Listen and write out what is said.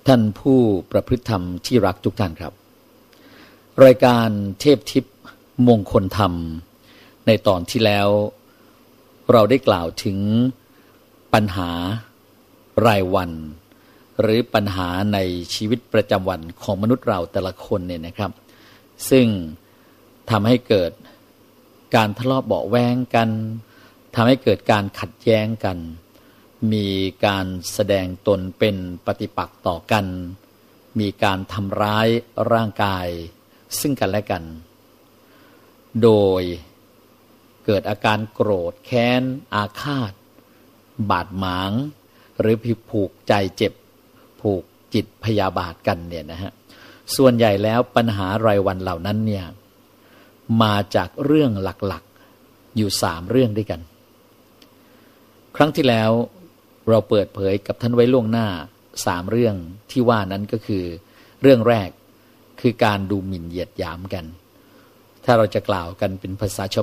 ท่านผู้ประพฤติธรรมที่รักทุกท่านครับรายการเทพทิพย์มงคลธรรมในตอนที่แล้วเราได้กล่าวถึงปัญหารายวันหรือปัญหาในชีวิตประจำวันของมนุษย์เราแต่ละคนเนี่ยนะครับซึ่งทำให้เกิดการทะเลาะเบาะแว้งกันทำให้เกิดการขัดแย้งกันมีการแสดงตนเป็นปฏิปักษ์ต่อกันมีการทำร้ายร่างกายซึ่งกันและกันโดยเกิดอาการโกรธแค้นอาฆาตบาดหมางหรือผูกใจเจ็บผูกจิตพยาบาทกันเนี่ยนะฮะส่วนใหญ่แล้วปัญหารายวันเหล่านั้นเนี่ยมาจากเรื่องหลักๆอยู่3เรื่องด้วยกันครั้งที่แล้วเราเปิดเผยกับท่านไว้ล่วงหน้า3เรื่องที่ว่านั้นก็คือเรื่องแรกคือการดูหมิ่นเหยียดหยามกันถ้าเราจะกล่าวกันเป็นภาษาชาว